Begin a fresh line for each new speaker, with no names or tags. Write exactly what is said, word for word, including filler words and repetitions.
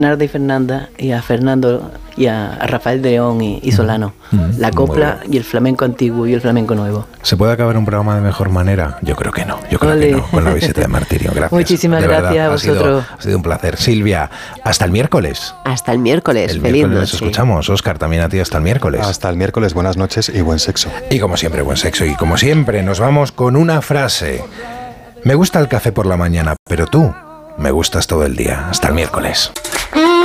Bernardo y Fernanda, y a Fernando y a, a Rafael de León y, y Solano. Mm, la copla y el flamenco antiguo y el flamenco nuevo.
¿Se puede acabar un programa de mejor manera? Yo creo que no. Yo creo Ole. que no. Con la visita de Martirio. Gracias.
Muchísimas
de
gracias
verdad,
a vosotros.
Ha sido, ha sido un placer. Silvia, hasta el miércoles.
Hasta el miércoles.
El
Feliz
miércoles
noche.
nos escuchamos. Óscar, también a ti hasta el miércoles.
Hasta el miércoles. Buenas noches y buen sexo.
Y como siempre, buen sexo. Y como siempre, nos vamos con una frase. Me gusta el café por la mañana, pero tú me gustas todo el día. Hasta el miércoles.